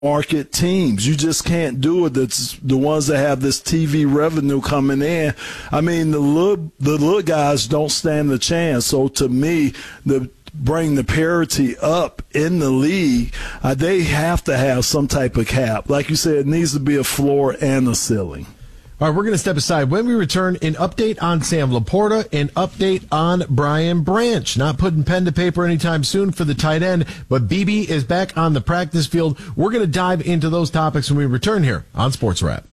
market teams. You just can't do it. That's the ones that have this TV revenue coming in. I mean, the little guys don't stand a chance. So to me, bring the parity up in the league, they have to have some type of cap. Like you said, it needs to be a floor and a ceiling. All right, we're going to step aside. When we return, an update on Sam Laporta, an update on Brian Branch. Not putting pen to paper anytime soon for the tight end, but BB is back on the practice field. We're going to dive into those topics when we return here on Sports Wrap.